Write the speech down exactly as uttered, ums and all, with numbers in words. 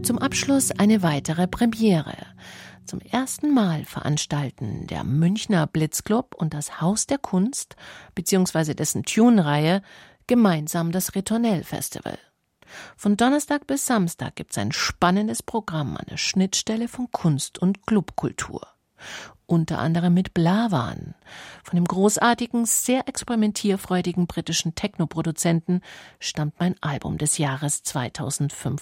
Zum Abschluss eine weitere Premiere. Zum ersten Mal veranstalten der Münchner Blitzclub und das Haus der Kunst bzw. dessen Tune-Reihe gemeinsam das Ritornell-Festival. Von Donnerstag bis Samstag gibt es ein spannendes Programm an der Schnittstelle von Kunst und Clubkultur. Unter anderem mit Blawan, von dem großartigen, sehr experimentierfreudigen britischen Techno-Produzenten stammt mein Album des Jahres zweitausendfünfzehn.